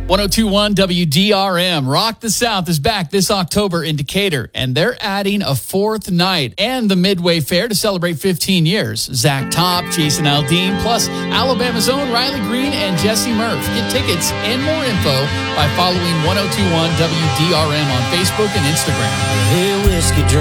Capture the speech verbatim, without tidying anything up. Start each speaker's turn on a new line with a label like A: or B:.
A: ten twenty-one W D R M. Rock the South is back this October in Decatur, and they're adding a fourth night and the Midway Fair to celebrate fifteen years. Zach Top, Jason Aldean, plus Alabama's own Riley Green and Jesse Murph. Get tickets and more info by following ten twenty-one W D R M on Facebook and Instagram.
B: Hey, whiskey